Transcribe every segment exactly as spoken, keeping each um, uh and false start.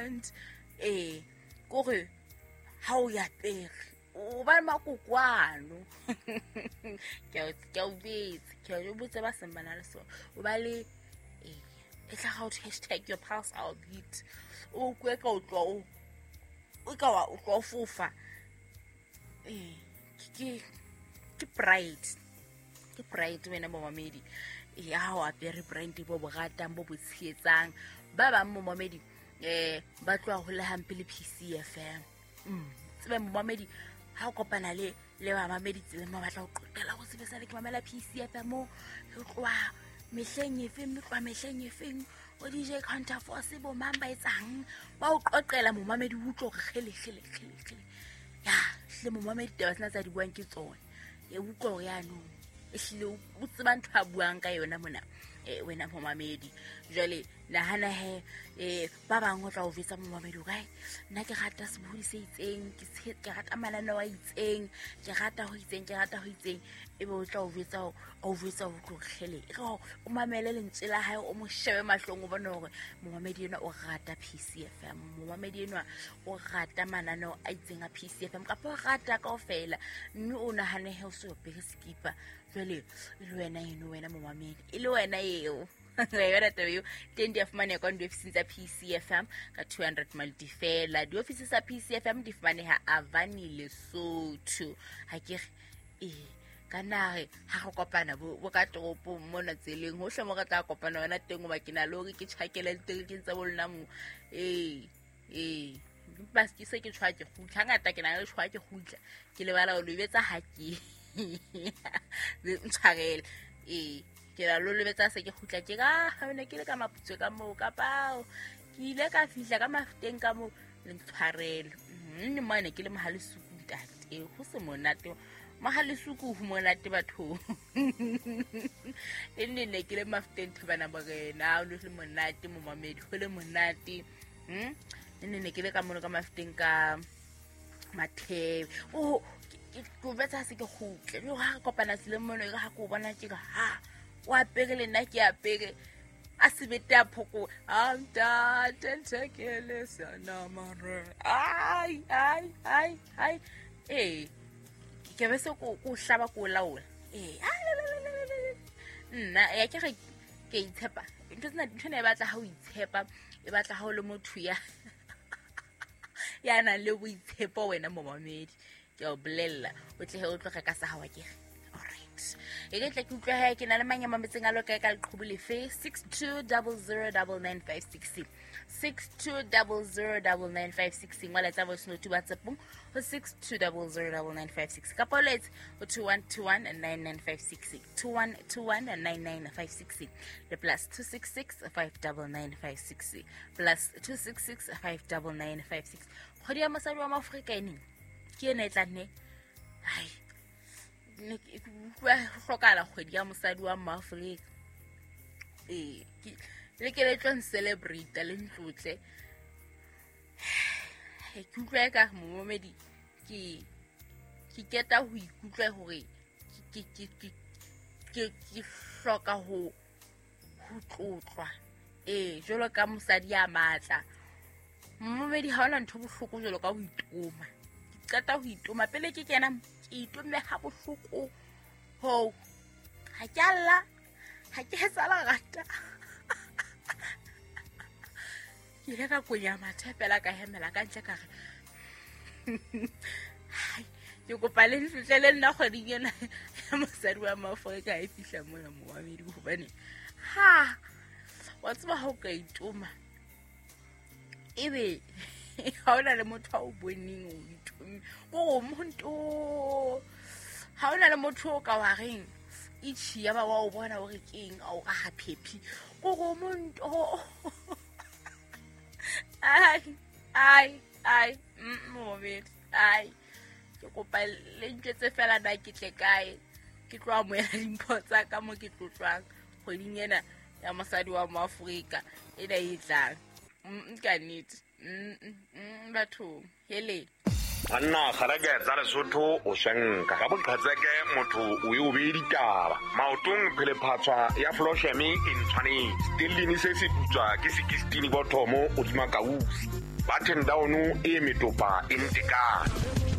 want eh kore ha o ya pere o ba makokwano ke ke o bitse ke o botse ba sembana le so o ba le eh e tla ga o hashtag your pulse out beat o kwe ka o tlo o ka wa o tlo fofa eh ke ke pride ke pride wena mo mamedi ya wa pere pride bo bogatang bo botshietsang ba ba mo mamedi eh ba tloa go le hampe le P C F M mm tsebe mo mamedi ha o kopana le le ba mamedi tsebe mo batla go qotela go se besale ke mamela P C F M mo go tloa mehleng efe mme kwa mehleng efeng o D J Counter Force bo mamba etsang ba o qoqela mo mamedi o tlo gele gele gele gele ya hle mo mamedi taba sena tsa di buang ke tsone e utlwa ya no e hle o tseba ntho a buang ka yona mona e wena mo mamedi jole la hana he e ba bang o tla o vetsa mo mamedi kae nna ke rata sebodi se itseng ke se ke rata malana wa itseng ke rata ho itseng ke rata ho itseng e be o tla o vetsa o vetsa o tlokhele e go o mamele lentswe la hae o mo shebe mahlong o bona hore mo mamedi yena o rata P C F M mo mamedi yena o rata manano a itseng a P C F M ka po rata kaofela mme o nahane he o se o pere skipa jole le wena eno wena mo mamedi ile wena eo yona tebe ten di afumane ka ndo office tsa P C F M ka two hundred mile difela di office tsa P C F M di fumane ha Avani Lesotho ha ke e kana re ha go kopana bo ka topo mona tseleng ho hlemo ka tla kopana wena teng o ba kena lori ke tshakela diteng ke tsa bolna mo eh eh ba se se ke tshwa ke khutla ngata ke na le tshwa ke khutla ke le bala o lebetsa ha ke le ntshwarela eh ke la lo lebetsa se ke khutla ke ga ha ne ke le ka maputso ka mo ka pao ke ile ka fihla ka mafteng ka mo le ntshwarela nne mane ke le mohale suku ntate go se monate mahale suku ho monate batho enne ne ke le mafteng thibana ba rena o le monate mo mamedi go le monate hm nne ne ke le ka mono ka mafteng ka mathe o ke go betsa se ke khutle yo ha kopana sele mono e ga go bona ke ga ha wa pege le nna ke a pege a se bete a phoko a nta tentekele sana mare ai ai ai ai eh ke be se go go hlaba go laola eh nna ya ke ge ke itshepa ntse tsena ntse e batla ha o itshepa e batla ha o le motho ya ya na le bo itshepo wena mo mamedi ke o blella o tle he o tloga ka sa hawa ke alright e ke tle ke utlwa ha ke na le manyama metseng a lo ka ka leqhubule fe six two zero zero nine nine five six six two zero zero nine nine five six ngwala tsa voice note ba tsepong ho six two zero zero nine nine five six ka poletse ho two one two one nine nine five six two one two one nine nine five six le plus two six six five nine nine five six plus two six six five nine nine five six khodi ya mosadi wa Maafrika ene ke ene tla nne hai ne ke hlokala khodi ya mosadi wa Maafrika eh le ke le tlo celebrate le ntlotle e kutlwa ka mo momedi ke ke keta ho ikutlwa hore ke ke ke ke ke hloka ho ho tlotlwa eh jolo ka mosadi ya matla momedi ha ona ntho bohloko jolo ka ho itoma ke qeta ho itoma pele ke kena ke itome ha bohloko ho ha kyalla ha ke sala rata ke le ka kunya mathepela ka hemela ka ntle ka re hai ke kopa le ntlele nna kgwedi yena ya mosadi wa Maafrika e fihla mona mo wa medi go bane ha wa tseba ha o ka itoma ebe ha ona le motho a o boneng o itome o monto ha ona le motho o ka wa reng ichi ya ba wa o bona o re keng a o ga happy go go monto ai ai ai mo bit ai ke kopa le ntse fela na ke tle kae ke tloa mo ya dimpotsa ka mo ke tlotlwang kgweding ena ya mosadi wa Maafrika e da e tlang nka nnete batho hele Anna kharage tsa Lesotho o shenka ka boqhetseke motho o e obe ditaba maotong phele phatswa ya floshemi in tshwane stilini se se putswa ke sixteen bottomo o di makausi button down e metopa intekana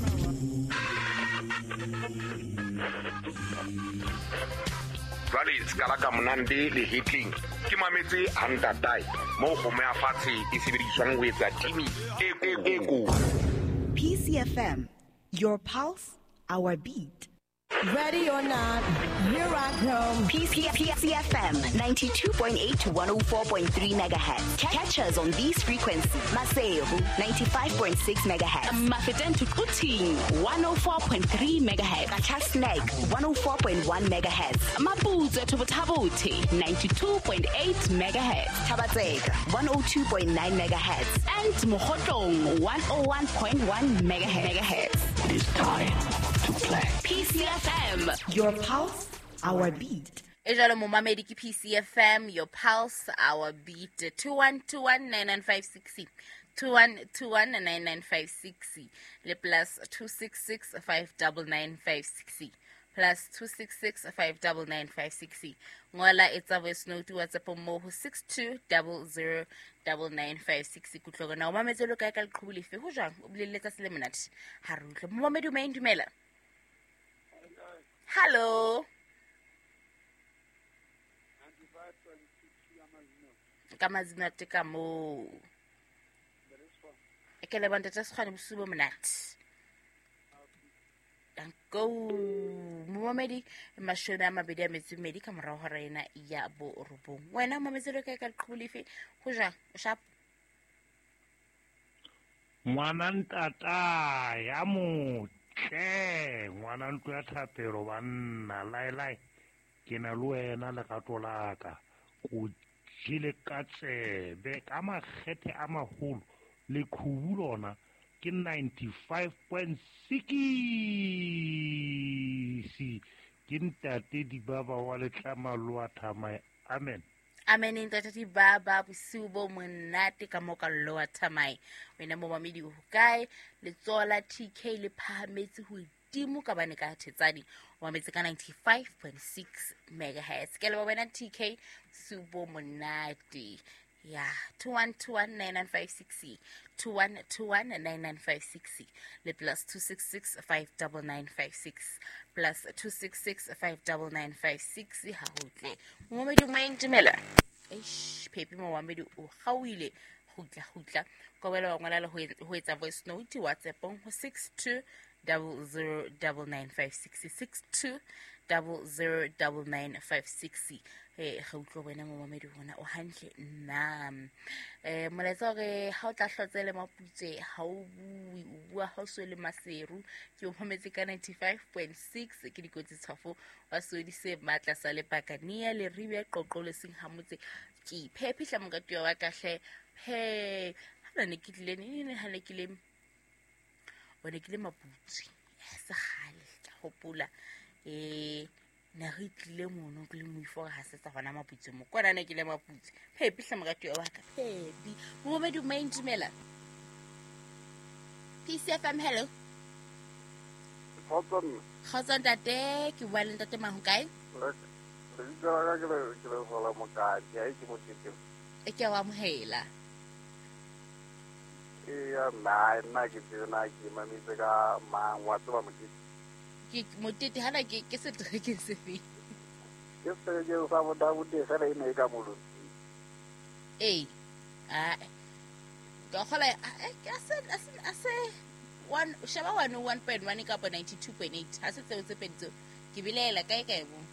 Vale skala ka monande le hitting ke mametse hantatai mo go me afatshe e sebediswang ho etsa timi e e go P C F M, your pulse, our beat. Ready or not, here I come. P C F M, ninety-two point eight to one oh four point three megahertz. Catch us on these frequencies. Maseru, ninety-five point six megahertz. Mafeten to Kuting, one oh four point three megahertz. Kachasnek, one oh four point one megahertz. Maputo to Tabuti, ninety-two point eight megahertz. Tabatsega, one oh two point nine megahertz. And Mohotong, one oh one point one megahertz. It is time to play. P C F M, your pulse, our beat. Ejalo momamedi ke P C F M, your pulse, our beat. two one two one nine nine five six zero. two one two one nine nine five six zero. Le plus two six six five nine nine five six zero. Plus two six six five nine nine five six zero. Ngola etsa voice note WhatsApp mo ho six two zero zero nine nine five six zero. Kutloga na o mametse lo ka ka leqhubule fe ho jwang o bolelletsa se le monate ha re utlwe momamedi o main dumela. Hello. Kamazina tika mo. Ekele banda tsa skhane busubo monate. Danko momamedi mashome a mabedi a metsi medi ka morao ho rena ya bo robong. Wena mametselo ka ka leqhubule fe ho jwang o sharp. Ngwana ntata ya mo ke ngwana ntlo ya thapelo banna laelai ke na le wena le ka tolaka go jile ka tsebe ka makgethe a magolo le khubulona ke ninety-five point six ke ntate di baba wa letlama lo athama amen. Amen ntate di baba busubo monate ka moka lo athamai wena mo mamedi ho kae le tsola T K le phahametse ho dimo ka bane ka thetsadi wa metse ka ninety-five point six megahertz ke le wena T K subo monate ya two one two one nine nine five six zero two one two one nine nine five six zero le plus two six six five nine nine five six plus two six six five nine nine five six ha hotle mo me di main tumela eish pepe mo wa me di o gauile hutla hutla go bela wa ngwana le ho etsa voice note WhatsApp ho six two zero zero nine five six six two zero zero nine five six eh ga utlo wena mo mamedi bona o hantle nna eh moletsa re ha o tla hlotsele maputse ha o bui o bua ha o so le maseru ke o mametse ka ninety-five point six ke dikotsi tshafo wa so di se matla sa le pakania le ribe qoqo le sing hamotse ke iphepihla mokati wa kahle he ha ne ke tlile ne ha ne ke le o ne ke le maputse sa gale ka hopola eh na re tlile mono ke le moifo ha se tsa gona maputse mo kwana ne ke le maputse pepe hla mogati wa ka pepe mo me du main dumela P C F M hello Hotson Hotson tate ke bua le ntate mang kae re dira ka ke le sola mo ka ya ke mo tete e ke wa mohela e ya na na ke tsena ke mamitse ka mang wa tswa mo tete ke motete hana ke ke se tre ke se fe ke se ke sa mo da bude fela ine ka mo lutsi eh ah ka khala ke ase ase one shaba one one point one ka po ninety-two point eight ha se tseo tse peditso ke bilela kae kae mo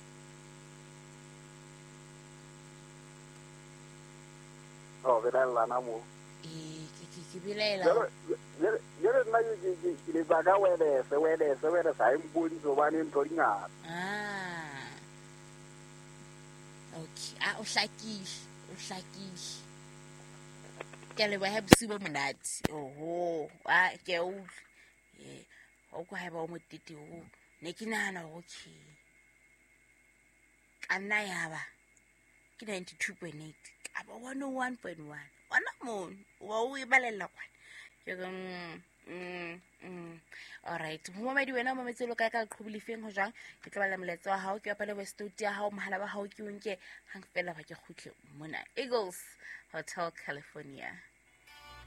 oh vera la na mo eh ke ke bilela yere na ke ke le ba ga wele se wele se wele sa imbuni so ba ne ntlo dinga ah okay ah o hlakile o hlakile ke le ba ha busiba monate oho ah ke o eh o go ha ba mo titi o ne ke nana okay kana ya ba ke ninety-two point eight ka ba one oh one point one ona mo wa o ibalela kwana ke Mm, mm. Alright. Momamedi wena o mametse lo kae ka leqhubilefeng ho jang? Ke tlo bala moletso wa hao ke apale Westwood ya hao mohala wa hao ke o nke hang fela ba ke khutle mona Eagles Hotel California.